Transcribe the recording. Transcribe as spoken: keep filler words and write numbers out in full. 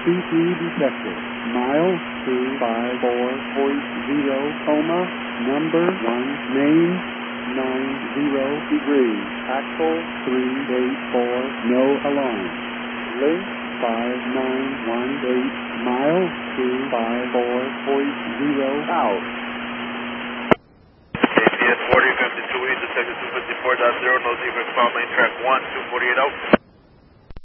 two three detected. Mile two five four point zero, coma, number one, main, nine zero degrees, axle three eight four, no alarm. Link five nine one eight, mile two five four point zero, out. A P S forty fifty-two, East Detective two fifty-four point zero, no defect, found lane track one, two forty-eight out.